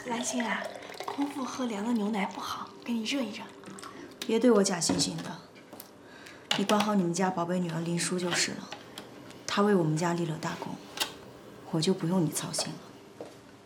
兰心啊，空腹喝凉的牛奶不好，给你热一热。 别对我假惺惺的，你管好你们家宝贝女儿林淑就是了。她为我们家立了大功，我就不用你操心了。